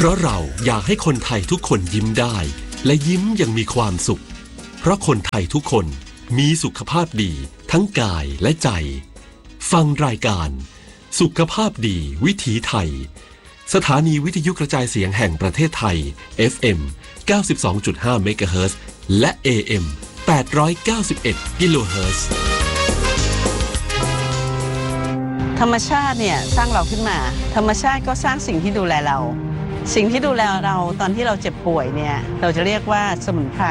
เพราะเราอยากให้คนไทยทุกคนยิ้มได้และยิ้มอย่างมีความสุขเพราะคนไทยทุกคนมีสุขภาพดีทั้งกายและใจฟังรายการสุขภาพดีวิถีไทยสถานีวิทยุกระจายเสียงแห่งประเทศไทย FM 92.5 เมกะเฮิรตซ์และ AM 891 กิโลเฮิรตซ์ธรรมชาติเนี่ยสร้างเราขึ้นมาธรรมชาติก็สร้างสิ่งที่ดูแลเราสิ่งที่ดูแลเราตอนที่เราเจ็บป่วยเนี่ยเราจะเรียกว่าสมุนไพร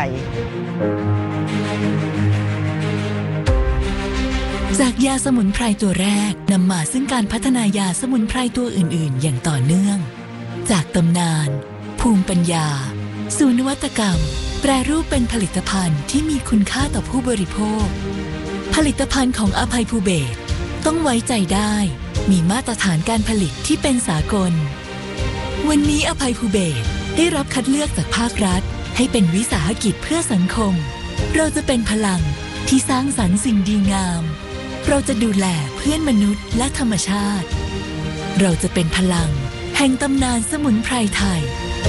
จากยาสมุนไพรตัวแรกนำมาซึ่งการพัฒนายาสมุนไพรตัวอื่นๆอย่างต่อเนื่องจากตำนานภูมิปัญญาสู่นวัตกรรมแปรรูปเป็นผลิตภัณฑ์ที่มีคุณค่าต่อผู้บริโภคผลิตภัณฑ์ของอภัยภูเบศรต้องไว้ใจได้มีมาตรฐานการผลิตที่เป็นสากลวันนี้อภัยภูเบศรได้รับคัดเลือกจากภาครัฐให้เป็นวิสาหกิจเพื่อสังคมเราจะเป็นพลังที่สร้างสรรค์สิ่งดีงามเราจะดูแลเพื่อนมนุษย์และธรรมชาติเราจะเป็นพลังแห่งตำนานสมุนไพรไทย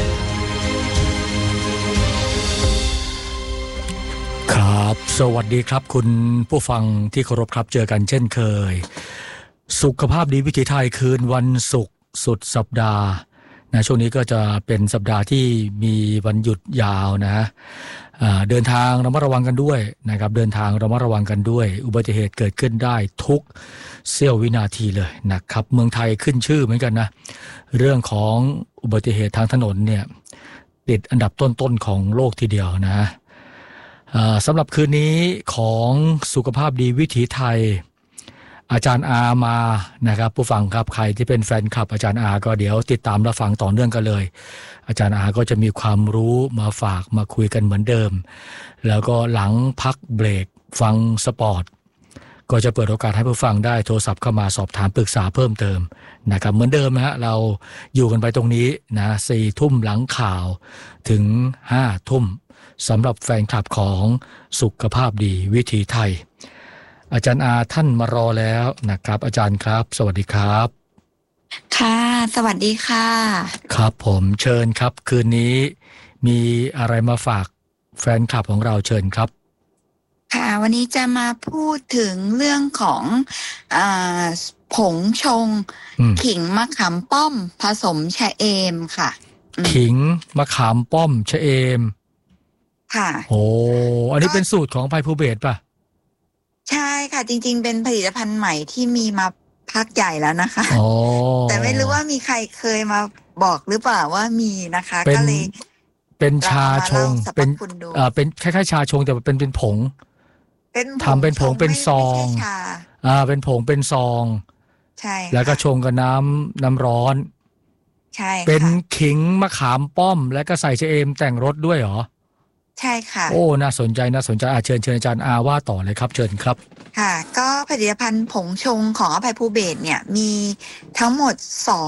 ครับสวัสดีครับคุณผู้ฟังที่เคารพครับเจอกันเช่นเคยสุขภาพดีวิถีไทยคืนวันศุกร์สุดสัปดาห์นะช่วงนี้ก็จะเป็นสัปดาห์ที่มีวันหยุดยาวนะเดินทางระมัดระวังกันด้วยนะครับเดินทางระมัดระวังกันด้วยอุบัติเหตุเกิดขึ้นได้ทุกเสี้ยววินาทีเลยนะครับเมืองไทยขึ้นชื่อเหมือนกันนะเรื่องของอุบัติเหตุทางถนนเนี่ยติดอันดับต้นๆของโลกทีเดียวนะสำหรับคืนนี้ของสุขภาพดีวิถีไทยอาจารย์อามานะครับผู้ฟังครับใครที่เป็นแฟนคลับอาจารย์อาก็เดี๋ยวติดตามรับฟังต่อเนื่องกันเลยอาจารย์อาก็จะมีความรู้มาฝากมาคุยกันเหมือนเดิมแล้วก็หลังพักเบรกฟังสปอร์ตก็จะเปิดโอกาสให้ผู้ฟังได้โทรศัพท์เข้ามาสอบถามปรึกษาเพิ่มเติมนะครับเหมือนเดิมนะฮะเราอยู่กันไปตรงนี้นะ4 ทุ่มหลังข่าวถึง5 ทุ่มสำหรับแฟนคลับของสุขภาพดีวิถีไทยอาจารย์อาท่านมารอแล้วนะครับอาจารย์ครับสวัสดีครับค่ะสวัสดีค่ะครับผมเชิญครับคืนนี้มีอะไรมาฝากแฟนคลับของเราเชิญครับค่ะวันนี้จะมาพูดถึงเรื่องของผงชงขิงมะขามป้อมผสมชะเอมค่ะขิงมะขามป้อมชะเอมค่ะโอ้อันนี้เป็นสูตรของไพภูเบศรป่ะใช่ค่ะจริงๆเป็นผลิตภัณฑ์ใหม่ที่มีมาพักใหญ่แล้วนะคะแต่ไม่รู้ว่ามีใครเคยมาบอกหรือเปล่าว่ามีนะคะก็เลยเป็นชาชงเป็นคล้ายๆชาชงแต่เป็นผงทำเป็นผงเป็นซองเป็นผงเป็นซองใช่แล้วก็ชงกับน้ำร้อนใช่เป็นขิงมะขามป้อมแล้วก็ใส่ชะเอมแต่งรสด้วยเหรอใช่ค่ะโอ้น่าสนใจเชิญอาจารย์อาว่าต่อเลยครับเชิญครับค่ะก็ผลิตภัณฑ์ผงชงของอภัยภูเบศรเนี่ยมีทั้งหมด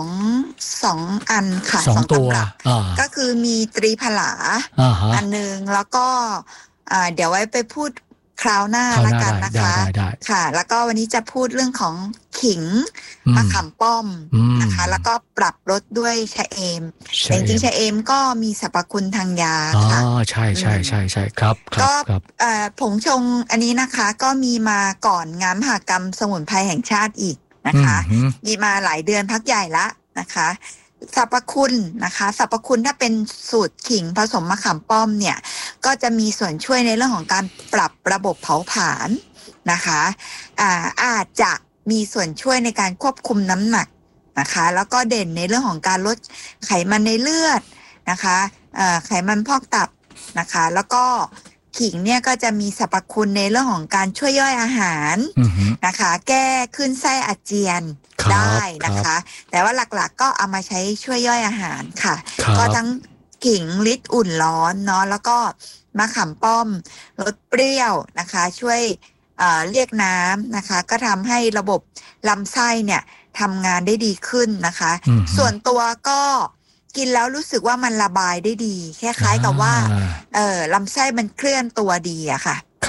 2อันค่ะ 2ตัวก็คือมีตรีผลาอันนึงแล้วก็เดี๋ยวไว้ไปพูดคราวหน้าละกันนะคะค่ะแล้วก็วันนี้จะพูดเรื่องของขิงมะขามป้อมนะคะแล้วก็ปรับรสด้วยชะเอมจริงๆชะเอมก็มีสรรพคุณทางยาค่ะใช่ครับก็ผงชงอันนี้นะคะก็มีมาก่อนงานมหกรรมสมุนไพรแห่งชาติอีกนะคะมีมาหลายเดือนพักใหญ่ละนะคะสรรพคุณนะคะสรรพคุณถ้าเป็นสูตรขิงผสมมะขามป้อมเนี่ยก็จะมีส่วนช่วยในเรื่องของการปรับระบบเผาผลาญนะคะอาจจะมีส่วนช่วยในการควบคุมน้ำหนักนะคะแล้วก็เด่นในเรื่องของการลดไขมันในเลือดนะคะไขมันพอกตับนะคะแล้วก็ขิงเนี่ยก็จะมีสรรพคุณในเรื่องของการช่วยย่อยอาหารนะคะแก้ขึ้นไส้อาเจียนได้นะคะแต่ว่าหลักๆก็เอามาใช้ช่วยย่อยอาหารค่ะก็ทั้งขิงฤทธิ์อุ่นร้อนเนาะแล้วก็มะขามป้อมลดเปรี้ยวนะคะช่วยเรียกน้ำนะคะก็ทำให้ระบบลำไส้เนี่ยทำงานได้ดีขึ้นนะคะส่วนตัวก็กินแล้วรู้สึกว่ามันระบายได้ดีคล้ายๆกับว่าลำไส้มันเคลื่อนตัวดีอะค่ะครับ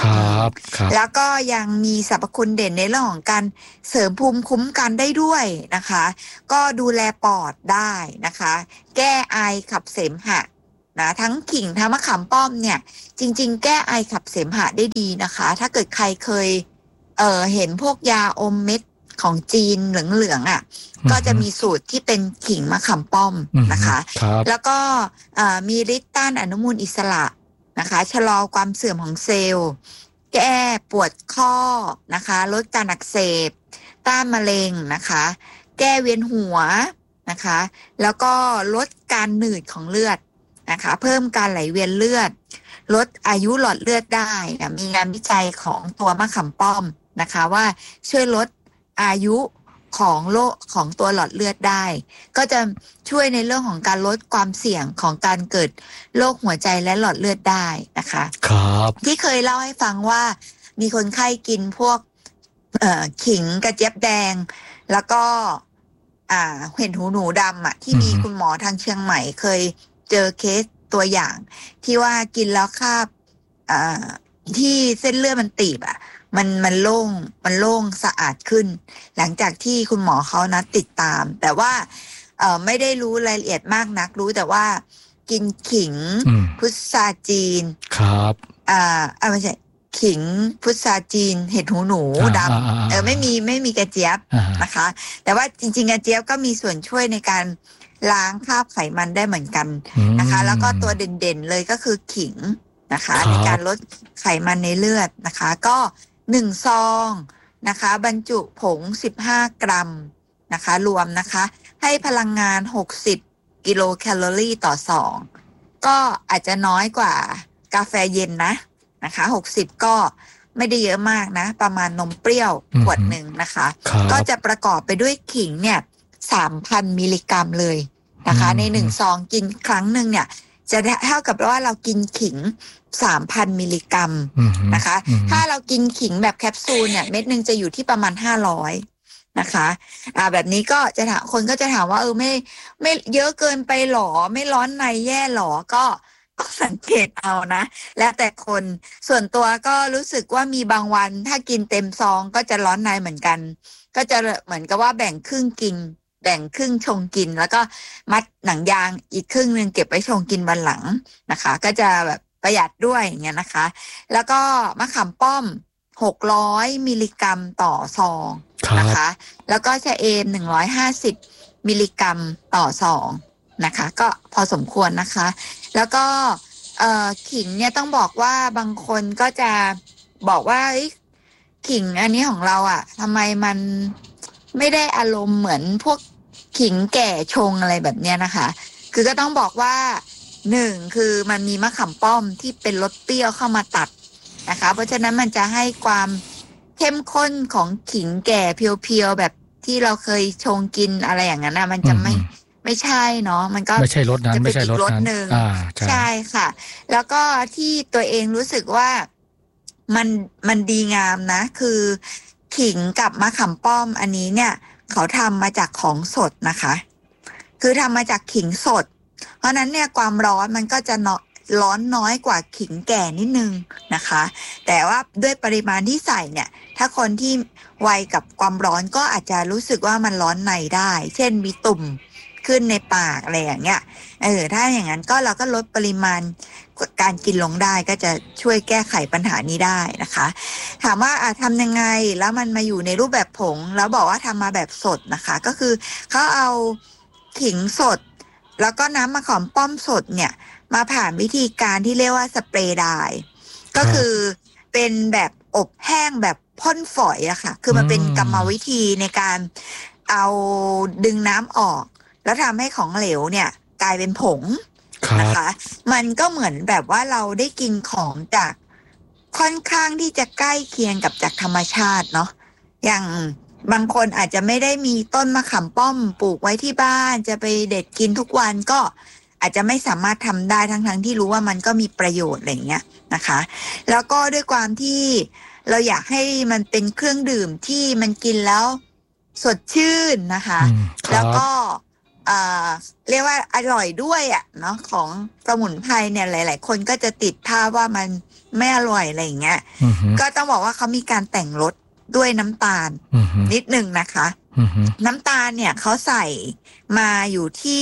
แล้วก็ยังมีสรรพคุณเด่นในเรื่องของการเสริมภูมิคุ้มกันได้ด้วยนะคะก็ดูแลปอดได้นะคะแก้ไอขับเสมหะนะทั้งขิงทั้งมะขามป้อมเนี่ยจริงๆแก้ไอขับเสมหะได้ดีนะคะถ้าเกิดใครเคยเห็นพวกยาอมเม็ดของจีนเหลืองๆอ่ะก็จะมีสูตรที่เป็นขิงมะขามป้อมนะคะแล้วก็มีฤทธิ์ต้านอนุมูลอิสระนะคะชะลอความเสื่อมของเซลล์แก้ปวดข้อนะคะลดการอักเสบต้านมะเร็งนะคะแก้เวียนหัวนะคะแล้วก็ลดการหนืดของเลือดนะคะเพิ่มการไหลเวียนเลือดลดอายุหลอดเลือดได้มีงานวิจัยของตัวมะขามป้อมนะคะว่าช่วยลดอายุของโรคของตัวหลอดเลือดได้ก็จะช่วยในเรื่องของการลดความเสี่ยงของการเกิดโรคหัวใจและหลอดเลือดได้นะคะครับที่เคยเล่าให้ฟังว่ามีคนไข้กินพวกขิงกระเจี๊ยบแดงแล้วก็เห็ดหูหนูดำอ่ะที่มีคุณหมอทางเชียงใหม่เคยเจอเคสตัวอย่างที่ว่ากินแล้วคาบที่เส้นเลือดมันตีบอ่ะมันโล่งสะอาดขึ้นหลังจากที่คุณหมอเขานัดติดตามแต่ว่าไม่ได้รู้รายละเอียดมากนักรู้แต่ว่ากินขิงพุทราจีนครับไม่ใช่ขิงพุทราจีนเห็ดหูหนูดำไม่มีกระเจี๊ยบนะคะแต่ว่าจริงๆกระเจี๊ยบก็มีส่วนช่วยในการล้างคราบไขมันได้เหมือนกันนะคะแล้วก็ตัวเด่นๆเลยก็คือขิงนะคะในการลดไขมันในเลือดนะคะก็1 ซองนะคะบรรจุผง15 กรัมนะคะรวมนะคะให้พลังงาน60 กิโลแคลอรี่ต่อซองก็อาจจะน้อยกว่ากาแฟเย็นนะคะ60ก็ไม่ได้เยอะมากนะประมาณนมเปรี้ยวขวดหนึ่งนะคะก็จะประกอบไปด้วยขิงเนี่ย 3,000 มิลลิกรัมเลยนะคะใน1 ซองกินครั้งหนึ่งเนี่ยจะเท่ากับว่าเรากินขิง 3,000 มิลลิกรัมนะคะถ้าเรากินขิงแบบแคปซูลเนี่ยเม็ดนึงจะอยู่ที่ประมาณ500นะคะแบบนี้ก็จะคนก็จะถามว่าไม่เยอะเกินไปหรอไม่ร้อนในแย่หรอก็สังเกตเอานะแล้วแต่คนส่วนตัวก็รู้สึกว่ามีบางวันถ้ากินเต็มซองก็จะร้อนในเหมือนกันก็จะเหมือนกับว่าแบ่งครึ่งกินแบ่งครึ่งชงกินแล้วก็มัดหนังยางอีกครึ่งนึงเก็บไว้ชงกินวันหลังนะคะก็จะแบบประหยัดด้วยอย่างเงี้ยนะคะแล้วก็มะขามป้อม600 มิลลิกรัมต่อซองนะคะแล้วก็ชะเอม150 มิลลิกรัมต่อซองนะคะก็พอสมควรนะคะแล้วก็ขิงเนี่ยต้องบอกว่าบางคนก็จะบอกว่าขิงอันนี้ของเราอ่ะทำไมมันไม่ได้อารมณ์เหมือนพวกขิงแก่ชงอะไรแบบเนี้ยนะคะคือก็ต้องบอกว่า1คือมันมีมะขามป้อมที่เป็นรสเปรี้ยวเข้ามาตัดนะคะเพราะฉะนั้นมันจะให้ความเข้มข้นของขิงแก่เพียวๆแบบที่เราเคยชงกินอะไรอย่างนั้นนะมันจะไม่ใช่เนาะมันก็ไม่ใช่รสนั้นไม่ใช่รสนั้นใช่ค่ะแล้วก็ที่ตัวเองรู้สึกว่ามันดีงามนะคือขิงกับมะขามป้อมอันนี้เนี่ยเขาทำมาจากของสดนะคะคือทำมาจากขิงสดเพราะนั้นเนี่ยความร้อนมันก็จะร้อนน้อยกว่าขิงแก่นิดนึงนะคะแต่ว่าด้วยปริมาณที่ใส่เนี่ยถ้าคนที่ไวกับความร้อนก็อาจจะรู้สึกว่ามันร้อนในได้เช่นมีตุ่มขึ้นในปากอะไรอย่างเงี้ยถ้าอย่างนั้นก็เราก็ลดปริมาณการกินลงได้ก็จะช่วยแก้ไขปัญหานี้ได้นะคะถามว่าทำยังไงแล้วมันมาอยู่ในรูปแบบผงแล้วบอกว่าทำมาแบบสดนะคะก็คือเขาเอาขิงสดแล้วก็น้ำมะขามป้อมสดเนี่ยมาผ่านวิธีการที่เรียกว่าสเปรย์ไดร์ก็คือเป็นแบบอบแห้งแบบพ่นฝอยอะค่ะคือมันเป็นกรรมวิธีในการเอาดึงน้ำออกแล้วทำให้ของเหลวเนี่ยกลายเป็นผงนะคะมันก็เหมือนแบบว่าเราได้กินของจากค่อนข้างที่จะใกล้เคียงกับจากธรรมชาติเนาะอย่างบางคนอาจจะไม่ได้มีต้นมะขามป้อมปลูกไว้ที่บ้านจะไปเด็ดกินทุกวันก็อาจจะไม่สามารถทำได้ทั้งที่รู้ว่ามันก็มีประโยชน์อะไรอย่างเงี้ยนะคะแล้วก็ด้วยความที่เราอยากให้มันเป็นเครื่องดื่มที่มันกินแล้วสดชื่นนะคะแล้วก็เรียกว่าอร่อยด้วยเนาะของสมุนไพรเนี่ยหลายๆคนก็จะติดภาพว่ามันไม่อร่อยอะไรอย่างเงี้ยก็ต้องบอกว่าเขามีการแต่งรสด้วยน้ำตาลนิดนึงนะคะน้ำตาลเนี่ยเขาใส่มาอยู่ที่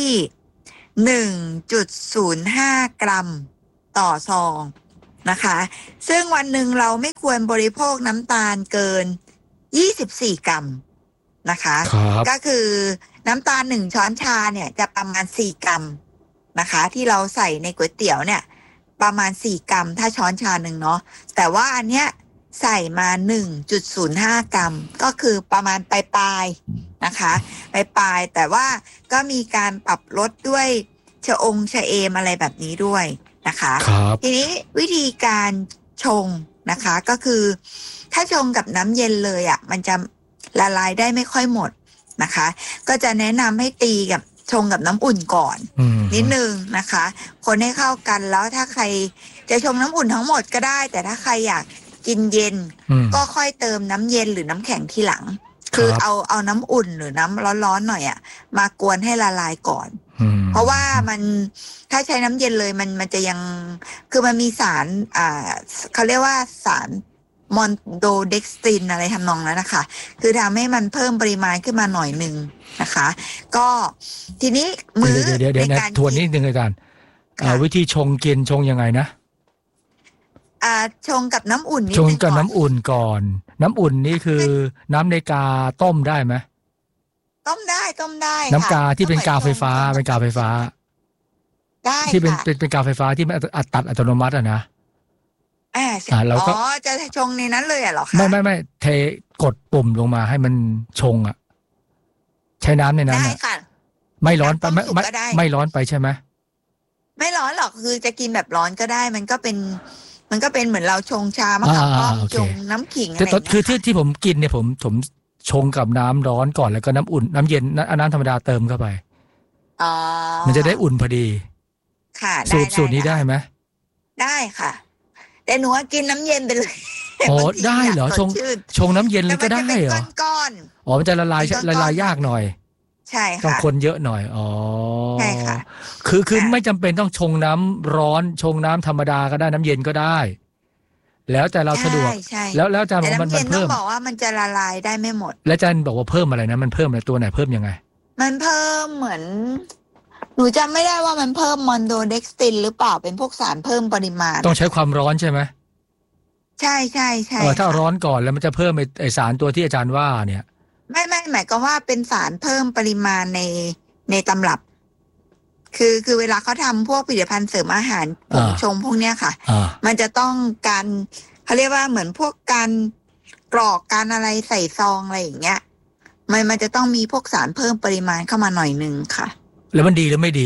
1.05 กรัมต่อซองนะคะซึ่งวันหนึ่งเราไม่ควรบริโภคน้ำตาลเกิน24 กรัมนะคะก็คือน้ำตาล1 ช้อนชาเนี่ยจะประมาณ4 กรัมนะคะที่เราใส่ในก๋วยเตี๋ยวเนี่ยประมาณ4 กรัมถ้าช้อนชาหนึ่งเนาะแต่ว่าอันเนี้ยใส่มา 1.05 กรัมก็คือประมาณปลายๆนะคะปลายๆแต่ว่าก็มีการปรับลดด้วยชะเอมอะไรแบบนี้ด้วยนะคะทีนี้วิธีการชงนะคะก็คือถ้าชงกับน้ำเย็นเลยมันจะละลายได้ไม่ค่อยหมดนะคะก็จะแนะนำให้ตีกับชงกับน้ำอุ่นก่อนนิดนึงนะคะคนให้เข้ากันแล้วถ้าใครจะชงน้ำอุ่นทั้งหมดก็ได้แต่ถ้าใครอยากกินเย็นก็ค่อยเติมน้ำเย็นหรือน้ำแข็งทีหลังคือเอาน้ำอุ่นหรือน้ำร้อนๆหน่อยมากวนให้ละลายก่อนเพราะว่ามันถ้าใช้น้ำเย็นเลยมันจะยังคือมันมีสารเขาเรียกว่าสารมอนโดเด็กสตินอะไรทำนองนั้นนะคะคือทำให้มันเพิ่มปริมาณขึ้นมาหน่อยนึงนะคะก็ทีนี้มื้อในการทวนนิดนึงอาจารย์วิธีชงกินชงยังไงนะชงกับน้ำอุ่นชงกับน้ำอุ่นก่อนน้ำอุ่นนี่คือน้ำในกาต้มได้ไหมต้มได้น้ำกาที่เป็นกาไฟฟ้าเป็นกาไฟฟ้าได้ที่เป็นกาไฟฟ้าที่มันตัดอัตโนมัตินะเราก็จะชงในนั้นเลยเหรอคะไม่เทกดปุ่มลงมาให้มันชงใช้น้ำในนั้นได้ค่ะไม่ร้อนไปไม่ร้อนไปใช่ไหมไม่ร้อนหรอกคือจะกินแบบร้อนก็ได้มันก็เป็นเหมือนเราชงชามะขามป้อมชงน้ำขิงอะไรคือที่ผมกินเนี่ยผมชงกับน้ำร้อนก่อนแล้วก็น้ำอุ่นน้ำเย็นน้ำธรรมดาเติมเข้าไปมันจะได้อุ่นพอดีค่ะสูตรนี้ได้ไหมได้ค่ะแต่หนูกินน้ำเย็นไปเลยได้เหรอชงน้ำเย็นเลยก็ได้เหรอก้อนมันจะละลายยากหน่อยใช่ค่ะต้องคนเยอะหน่อยใช่ค่ะคือไม่จำเป็นต้องชงน้ำร้อนชงน้ำธรรมดาก็ได้น้ำเย็นก็ได้แล้วแต่เราสะดวกแล้วอาจารย์บอกมันเพิ่มบอกว่ามันจะละลายได้ไม่หมดแล้วอาจารย์บอกว่าเพิ่มอะไรนะมันเพิ่มอะไรตัวไหนเพิ่มยังไงมันเพิ่มเหมือนหนูจำไม่ได้ว่ามันเพิ่มมอนโดเด็กสตินหรือเปล่าเป็นพวกสารเพิ่มปริมาณต้องใช้ความร้อนใช่ไหมใช่ถ้าร้อนก่อนแล้วมันจะเพิ่มไอสารตัวที่อาจารย์ว่าเนี่ยไม่หมายก็ว่าเป็นสารเพิ่มปริมาณในตำรับคือเวลาเขาทำพวกผลิตภัณฑ์เสริมอาหารผงชงพวกเนี้ยค่ะมันจะต้องการเขาเรียกว่าเหมือนพวกการกรอกการอะไรใส่ซองอะไรอย่างเงี้ยมันจะต้องมีพวกสารเพิ่มปริมาณเข้ามาหน่อยนึงค่ะแล้วมันดีหรือไม่ดี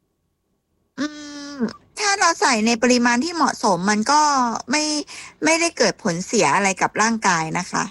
ถ้าเราใส่ในปริมาณที่เหมาะสมมันก็ไม่ได้เกิดผลเสียอะไรกับร่างกายนะคะ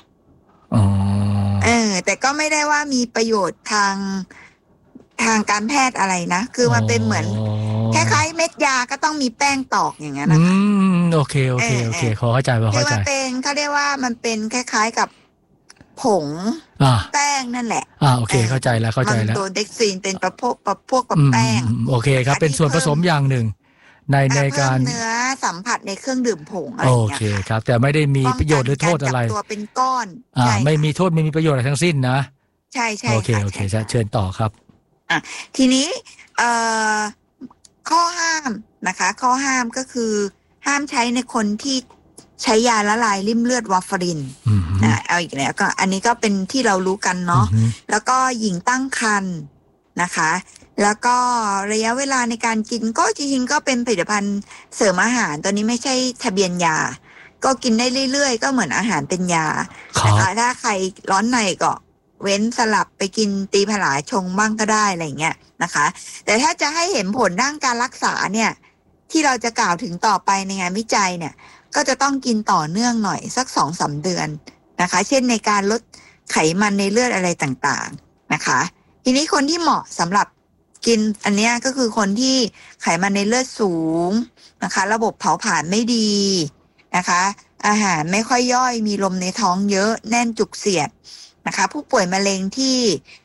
แต่ก็ไม่ได้ว่ามีประโยชน์ทางการแพทย์อะไรนะคือมันเป็นเหมือนคล้ายๆเม็ดยาก็ต้องมีแป้งตอกอย่างเงี้ยนะคะโอเคขอเข้าใจคือมันเป็นเขาเรียกว่ามันเป็นคล้ายๆกับผงแป้งนั่นแหละโอเคเข้าใจแล้วตัวเด็กซีนเป็นพวกแป้งโอเคครับเป็นส่วนผสมอย่างหนึ่งในการเนื้อสัมผัสในเครื่องดื่มผงอะไรอย่างเงี้ยโอเคครับแต่ไม่ได้มีประโยชน์หรือโทษอะไรตัวเป็นก้อนไม่มีโทษไม่มีประโยชน์อะไรทั้งสิ้นนะใช่โอเคเชิญต่อครับทีนี้ข้อห้ามนะคะข้อห้ามก็คือห้ามใช้ในคนที่ใช้ยาละลายริ่มเลือดวาฟารินเอาอีกแล้วก็อันนี้ก็เป็นที่เรารู้กันเนาะแล้วก็หญิงตั้งครรภ์นะคะแล้วก็ระยะเวลาในการกินก็จริงๆก็เป็นผลิตภัณฑ์เสริมอาหารตัวนี้ไม่ใช่ทะเบียนยาก็กินได้เรื่อยๆก็เหมือนอาหารเป็นยานะคะถ้าใครร้อนในก็เว้นสลับไปกินตีผลาชงบ้างก็ได้อะไรเงี้ยนะคะแต่ถ้าจะให้เห็นผลด้านการรักษาเนี่ยที่เราจะกล่าวถึงต่อไปในงานวิจัยเนี่ยก็จะต้องกินต่อเนื่องหน่อยสัก 2-3 เดือนนะคะเช่นในการลดไขมันในเลือดอะไรต่างๆนะคะทีนี้คนที่เหมาะสำหรับกินอันเนี้ยก็คือคนที่ไขมันในเลือดสูงนะคะระบบเผาผลาญไม่ดีนะคะอาหารไม่ค่อยย่อยมีลมในท้องเยอะแน่นจุกเสียดนะคะผู้ป่วยมะเร็งที่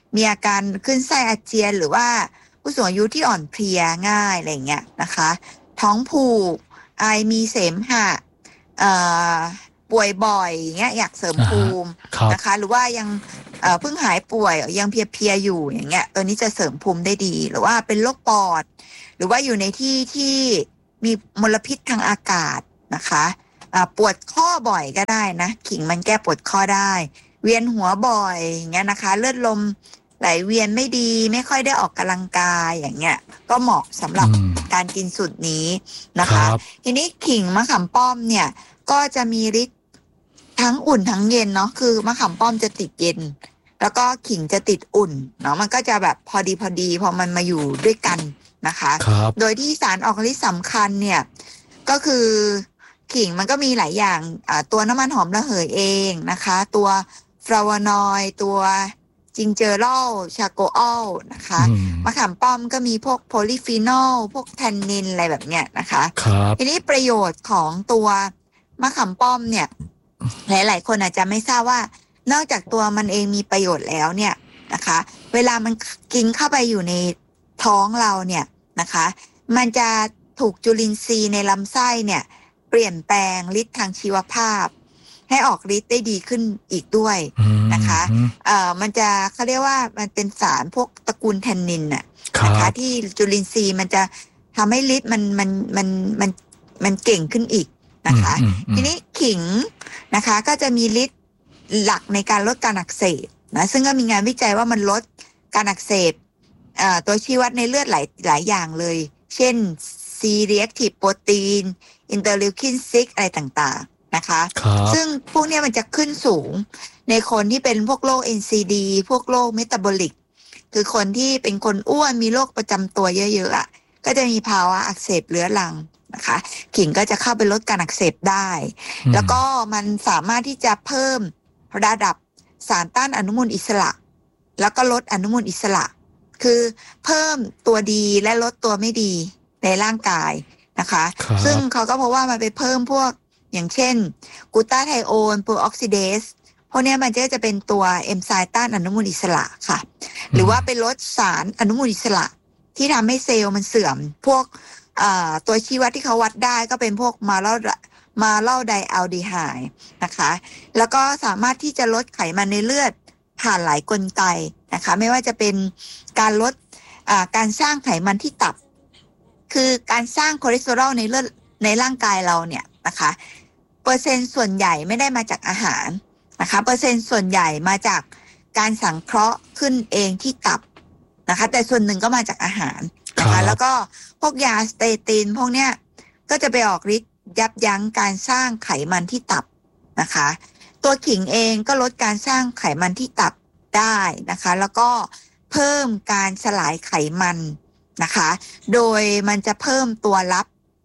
มีอาการขึ้นไส้อาเจียนหรือว่าผู้สูงอายุที่อ่อนเพลียง่ายอะไรเงี้ยนะคะท้องผูกไอมีเสมหะป่วยบ่อยอย่างเงี้ยอยากเสริมภูมินะคะหรือว่ายังเพิ่งหายป่วยยังเพลียๆอยู่อย่างเงี้ยตัวนี้จะเสริมภูมิได้ดีหรือว่าเป็นโรคปอดหรือว่าอยู่ในที่ที่มีมลพิษทางอากาศนะคะปวดข้อบ่อยก็ได้นะขิงมันแก้ปวดข้อได้เวียนหัวบ่อยอย่างเงี้ยนะคะเลือดลมไหลเวียนไม่ดีไม่ค่อยได้ออกกำลังกายอย่างเงี้ยก็เหมาะสำหรับการกินสูตรนี้นะคะทีนี้ขิงมะขามป้อมเนี่ยก็จะมีฤทธิ์ทั้งอุ่นทั้งเย็นเนาะคือมะขามป้อมจะติดเย็นแล้วก็ขิงจะติดอุ่นเนาะมันก็จะแบบพอดีพอมันมาอยู่ด้วยกันนะคะโดยที่สารออกฤทธิ์สำคัญเนี่ยก็คือขิงมันก็มีหลายอย่างตัวน้ำมันหอมระเหยเองนะคะตัวฟลาวานอยด์ตัวจิงเจอรอลชาโกออลนะคะมะขามป้อมก็มีพวกโพลีฟีนอลพวกแทนนินอะไรแบบเนี้ยนะคะทีนี้ประโยชน์ของตัวมะขามป้อมเนี่ยหลายๆคนอาจจะไม่ทราบว่านอกจากตัวมันเองมีประโยชน์แล้วเนี่ยนะคะเวลามันกินเข้าไปอยู่ในท้องเราเนี่ยนะคะมันจะถูกจุลินทรีย์ในลำไส้เนี่ยเปลี่ยนแปลงฤทธิ์ทางชีวภาพให้ออกฤทธิ์ได้ดีขึ้นอีกด้วยนะคะมันจะเขาเรียกว่ามันเป็นสารพวกตระกูลแทนนินน่ะนะคะที่จุลินทรีย์มันจะทำให้ฤทธิ์มันเก่งขึ้นอีกนะคะทีนี้ขิงนะคะก็จะมีฤทธิ์หลักในการลดการอักเสบนะซึ่งก็มีงานวิจัยว่ามันลดการอักเสบตัวชี้วัดในเลือดหลายอย่างเลยเช่น C-reactive protein interleukin 6อะไรต่างๆนะคะซึ่งพวกนี้มันจะขึ้นสูงในคนที่เป็นพวกโรค NCD พวกโรคเมตาบอลิกคือคนที่เป็นคนอ้วนมีโรคประจำตัวเยอะๆอ่ะก็จะมีภาวะอักเสบเรื้อรังนะคะขิงก็จะเข้าไปลดการอักเสบได้แล้วก็มันสามารถที่จะเพิ่มระดับสารต้านอนุมูลอิสระแล้วก็ลดอนุมูลอิสระคือเพิ่มตัวดีและลดตัวไม่ดีในร่างกายนะคะซึ่งเขาก็เพราะว่ามันไปเพิ่มพวกอย่างเช่นกลูตาไทโอนโปรออกซิเดสพวกนี้มันจะเป็นตัวเอนไซม์ต้านอนุมูลอิสระค่ะหรือว่าไปลดสารอนุมูลอิสระที่ทำให้เซลล์มันเสื่อมพวกตัวชี้วัดที่เขาวัดได้ก็เป็นพวกมาเลาไดอัลดีไฮด์นะคะแล้วก็สามารถที่จะลดไขมันในเลือดผ่านหลายกลไกนะคะไม่ว่าจะเป็นการลดการสร้างไขมันที่ตับคือการสร้างคอเลสเตอรอลในเลือดในร่างกายเราเนี่ยนะคะเปอร์เซ็นต์ส่วนใหญ่ไม่ได้มาจากอาหารนะคะเปอร์เซ็นต์ส่วนใหญ่มาจากการสังเคราะห์ขึ้นเองที่ตับนะคะแต่ส่วนหนึ่งก็มาจากอาหารนะคะแล้วก็พวกยาสเตตินพวกเนี้ยก็จะไปออกฤทธิ์ยับยั้งการสร้างไขมันที่ตับนะคะตัวขิงเองก็ลดการสร้างไขมันที่ตับได้นะคะแล้วก็เพิ่มการสลายไขมันนะคะโดยมันจะเพิ่มตัวรับ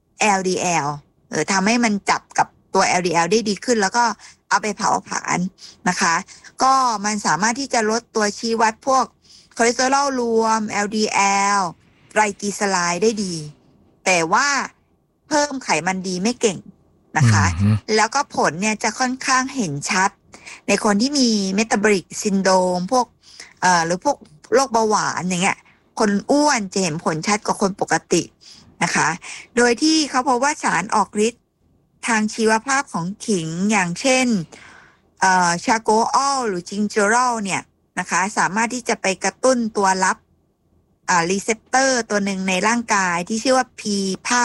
LDL ทำให้มันจับกับตัว LDL ได้ดีขึ้นแล้วก็เอาไปเผาผลาญนะคะก็มันสามารถที่จะลดตัวชี้วัดพวกคอเลสเตอรอลรวม LDL ไตรกลีเซอไรด์ได้ดีแต่ว่าเพิ่มไขมันดีไม่เก่งนะคะแล้วก็ผลเนี่ยจะค่อนข้างเห็นชัดในคนที่มีเมตาบอลิกซินโดรมพวกหรือพวกโรคเบาหวานอย่างเงี้ยคนอ้วนจะเห็นผลชัดกว่าคนปกตินะคะโดยที่เขาพบว่าสารออกฤทธิ์ทางชีวภาพของขิงอย่างเช่นชาโกออลหรือจิงเจอรอลเนี่ยนะคะสามารถที่จะไปกระตุ้นตัวรับรีเซปเตอร์ตัวหนึ่งในร่างกายที่ชื่อว่า P-PA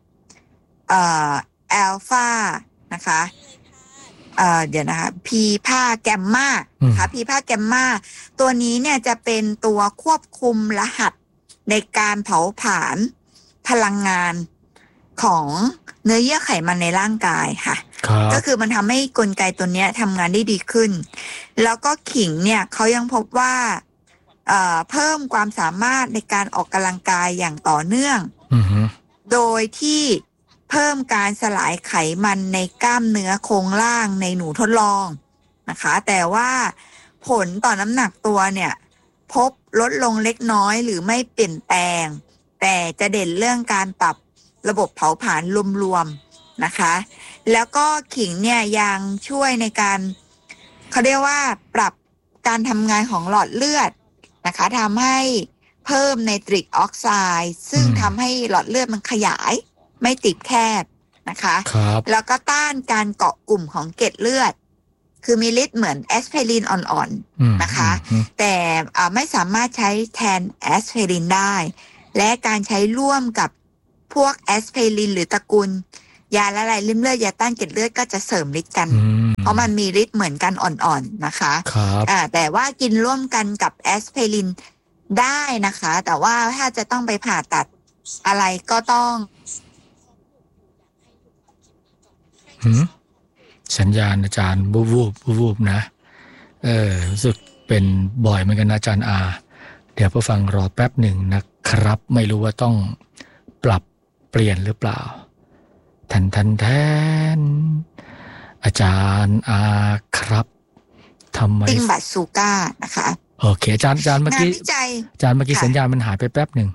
อัลฟานะคะเดี๋ยวนะคะ P-PA แกมมานะคะ P-PA แกมมาตัวนี้เนี่ยจะเป็นตัวควบคุมรหัสในการเผาผลาญพลังงานของเนื้อเยื่อไขมันในร่างกายค่ะก็คือมันทำให้กลไกตัวนี้ทำงานได้ดีขึ้นแล้วก็ขิงเนี่ยเขายังพบว่าเพิ่มความสามารถในการออกกำลังกายอย่างต่อเนื่องโดยที่เพิ่มการสลายไขมันในกล้ามเนื้อโครงล่างในหนูทดลองนะคะแต่ว่าผลต่อน้ำหนักตัวเนี่ยพบลดลงเล็กน้อยหรือไม่เปลี่ยนแปลงแต่จะเด่นเรื่องการปรับระบบเผาผลาญรวมๆนะคะแล้วก็ขิงเนี่ยยังช่วยในการเขาเรียกว่าปรับการทำงานของหลอดเลือดนะคะทำให้เพิ่มไนตริกออกไซด์ซึ่งทำให้หลอดเลือดมันขยายไม่ติดแคบนะคะแล้วก็ต้านการเกาะกลุ่มของเกล็ดเลือดคือมีฤทธิ์เหมือนแอสไพรินอ่อนๆนะคะแต่ไม่สามารถใช้แทนแอสไพรินได้และการใช้ร่วมกับพวกแอสไพรินหรือตระกูลยาละลายริ่มเลือดยาต้านเกล็ดเลือดก็จะเสริมฤทธิ์กันเพราะมันมีฤทธิ์เหมือนกันอ่อนๆนะคะแต่ว่ากินร่วมกันกับแอสไพรินได้นะคะแต่ว่าถ้าจะต้องไปผ่าตัดอะไรก็ต้องสัญญาณอาจารย์วูบนะรู้สึกเป็นบ่อยเหมือนกันอาจารย์อาเดี๋ยวผู้ฟังรอแป๊บหนึ่งนะครับไม่รู้ว่าต้องปรับเปลี่ยนหรือเปล่าแทนอาจารย์อาครับทำไมติงบัตซูก้านะคะโอเคอาจารย์เมื่อกี้สัญญาณมันหายไปแป๊บหนึ่ง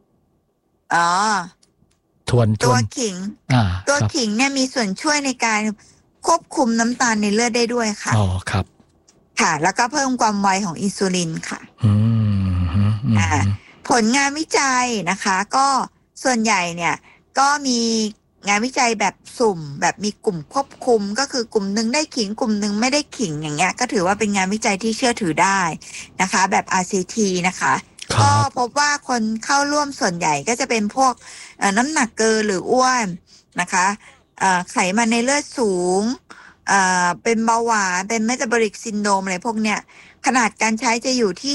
ตัวขิงตัวขิงเนี่ยมีส่วนช่วยในการควบคุมน้ำตาลในเลือดได้ด้วยค่ะอ๋อครับค่ะแล้วก็เพิ่มความไวของอินซูลินค่ะผลงานวิจัยนะคะก็ส่วนใหญ่เนี่ยก็มีงานวิจัยแบบสุ่มแบบมีกลุ่มควบคุมก็คือกลุ่มหนึ่งได้ขิงกลุ่มหนึ่งไม่ได้ขิงอย่างเงี้ยก็ถือว่าเป็นงานวิจัยที่เชื่อถือได้นะคะแบบ RCT นะคะก็พบว่าคนเข้าร่วมส่วนใหญ่ก็จะเป็นพวกน้ำหนักเกินหรืออ้วนนะคะไขมันในเลือดสูงเป็นเบาหวานเป็นเมตาบอลิกซินโดรมอะไรพวกเนี้ยขนาดการใช้จะอยู่ที่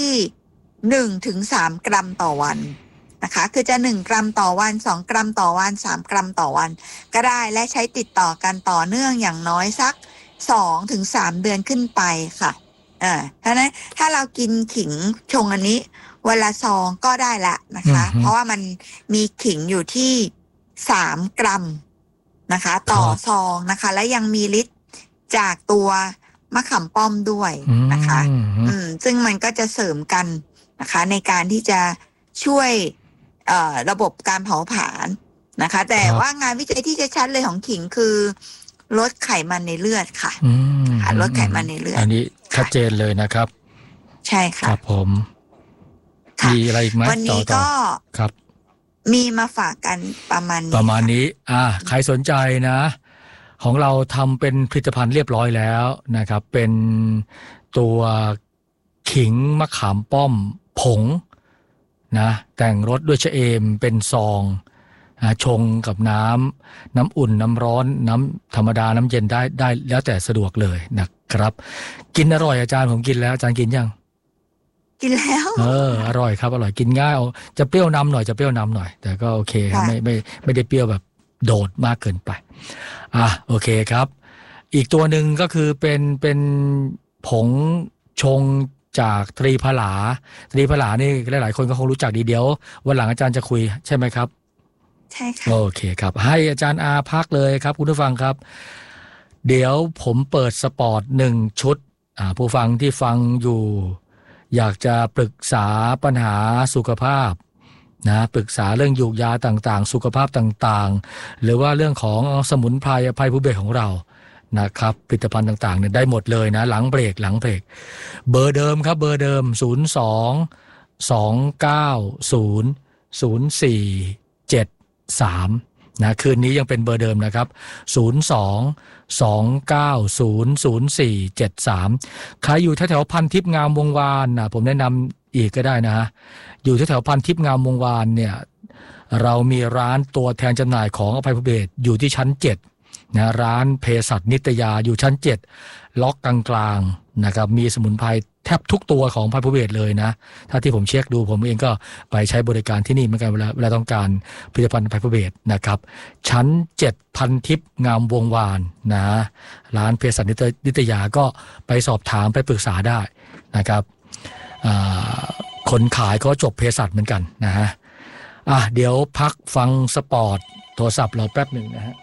1-3 กรัมต่อวันนะคะคือจะ1กรัมต่อวัน2กรัมต่อวัน3กรัมต่อวันก็ได้และใช้ติดต่อกันต่อเนื่องอย่างน้อยสัก 2-3 เดือนขึ้นไปค่ะเพราะฉะนั้นถ้าเรากินขิงชงอันนี้วันละซองก็ได้ละนะคะเพราะว่ามันมีขิงอยู่ที่3กรัมนะคะต่อซองนะคะและยังมีฤทธิ์จากตัวมะขามป้อมด้วยนะคะซึ่งมันก็จะเสริมกันนะคะในการที่จะช่วยระบบการเผาผลาญนะคะแต่ว่างานวิจัยที่จะชัดเลยของขิงคือลดไขมันในเลือดค่ะลดไขมันในเลือดอันนี้ชัดเจนเลยนะครับใช่ค่ะครับผมมีอะไรอีกไหมวันนี้ก็ครับมีมาฝากกันประมาณนี้ใครสนใจนะของเราทำเป็นผลิตภัณฑ์เรียบร้อยแล้วนะครับเป็นตัวขิงมะขามป้อมผงนะแต่งรสด้วยชะเอมเป็นซองชงกับน้ำอุ่นน้ำร้อนน้ำธรรมดาน้ำเย็นได้แล้วแต่สะดวกเลยนะครับกินอร่อยอาจารย์ผมกินแล้วอาจารย์กินยังกินแล้วอร่อยครับอร่อยกินง่ายจะเปรี้ยวนำหน่อยแต่ก็โอเคครับไม่ได้เปรี้ยวแบบโดดมากเกินไปโอเคครับอีกตัวหนึ่งก็คือเป็นผงชงจากตรีผลานี่หลายๆคนก็คงรู้จักดีเดี๋ยววันหลังอาจารย์จะคุยใช่ไหมครับใช่ค่ะโอเคครับให้อาจารย์อาพักเลยครับคุณผู้ฟังครับเดี๋ยวผมเปิดสปอร์ต1ชุดผู้ฟังที่ฟังอยู่อยากจะปรึกษาปัญหาสุขภาพนะปรึกษาเรื่องยูกยาต่างๆสุขภาพต่างๆหรือว่าเรื่องของสมุนไพรภัยภูเบศของเรานะครับผลิตภัณฑ์ต่างๆเนี่ยได้หมดเลยนะหลังเบรกเบอร์เดิมครับเบอร์เดิม02-290-0473นะคืนนี้ยังเป็นเบอร์เดิมนะครับ02-290-0473ใครอยู่แถวๆพันทิพย์งามวงวานนะผมแนะนำอีกก็ได้นะฮะอยู่แถวๆพันทิพย์งามวงวานเนี่ยเรามีร้านตัวแทนจำหน่ายของอภัยภูเบศอยู่ที่ชั้น7นะร้านเภสัชนิตยาอยู่ชั้น7ล็อกกลางๆนะครับมีสมุนไพรแทบทุกตัวของอภัยภูเบศเลยนะถ้าที่ผมเช็คดูผมเองก็ไปใช้บริการที่นี่เหมือนกันเวลาต้องการผลิตภัณฑ์อภัยภูเบศนะครับชั้น7พันทิพย์งามวงวานนะร้านเภสัชนิตยาก็ไปสอบถามไปปรึกษาได้นะครับคนขายก็จบเภสัชเหมือนกันนะฮะเดี๋ยวพักฟังสปอร์ตโทรศัพท์รอแป๊บหนึ่งนะฮะ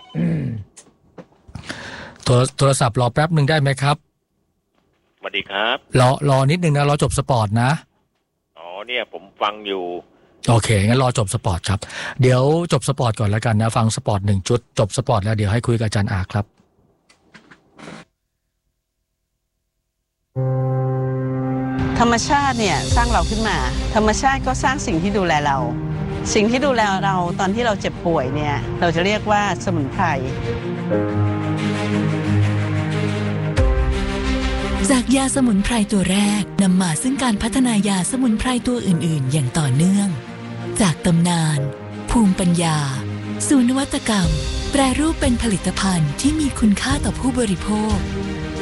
โทรศัพท์รอแป๊บหนึ่งได้ไหมครับสวัสดีครับรอนิดนึงนะรอจบสปอร์ตนะเนี่ยผมฟังอยู่โอเคงั้นรอจบสปอร์ตครับเดี๋ยวจบสปอร์ตก่อนแล้วกันนะฟังสปอร์ต1ชุดจบสปอร์ตแล้วเดี๋ยวให้คุยกับอาจารย์อาครับธรรรมชาติเนี่ยสร้างเราขึ้นมาธรรมชาติก็สร้างสิ่งที่ดูแลเราสิ่งที่ดูแลเราตอนที่เราเจ็บป่วยเนี่ยเราจะเรียกว่าสมุนไพรจากยาสมุนไพรตัวแรกนำมาซึ่งการพัฒนายาสมุนไพรตัวอื่นๆอย่างต่อเนื่องจากตำนานภูมิปัญญาสู่นวัตกรรมแปรรูปเป็นผลิตภัณฑ์ที่มีคุณค่าต่อผู้บริโภค